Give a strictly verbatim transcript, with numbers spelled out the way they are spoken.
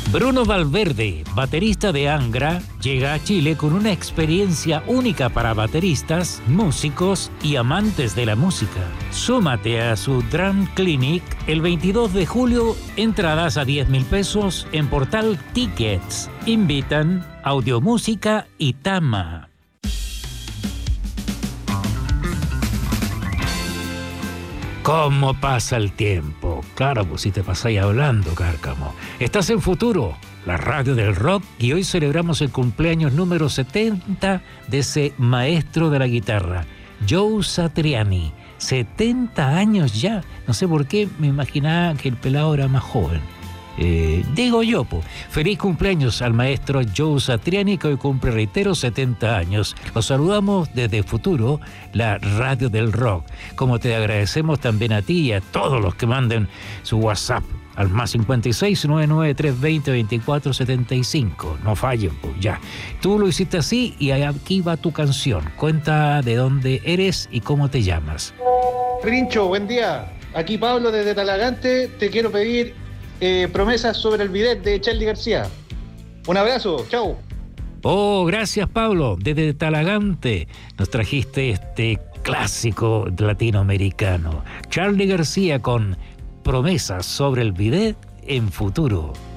Bruno Valverde, baterista de Angra, llega a Chile con una experiencia única para bateristas, músicos y amantes de la música. Súmate a su Drum Clinic el veintidós de julio, entradas a diez mil pesos en Portal Tickets. Invitan Audiomúsica y Tama. ¿Cómo pasa el tiempo? Claro, pues si te pasáis hablando, Cárcamo. Estás en Futuro, la radio del rock, y hoy celebramos el cumpleaños número setenta de ese maestro de la guitarra, Joe Satriani. setenta años ya. No sé por qué me imaginaba que el pelado era más joven. Eh, digo yo, po. Feliz cumpleaños al maestro Joe Satriani, que hoy cumple, reitero, setenta años. Los saludamos desde Futuro, la radio del rock. Como te agradecemos también a ti y a todos los que manden su WhatsApp al más cincuenta y seis, noventa y nueve, trescientos veinte, veinticuatro setenta y cinco. No fallen, pues ya. Tú lo hiciste así y aquí va tu canción. Cuenta de dónde eres y cómo te llamas. Rincho, buen día. Aquí Pablo desde Talagante. Te quiero pedir Eh, promesas sobre el bidet de Charly García. Un abrazo, chao. Oh, gracias Pablo, desde Talagante nos trajiste este clásico latinoamericano. Charly García con Promesas sobre el bidet en Futuro.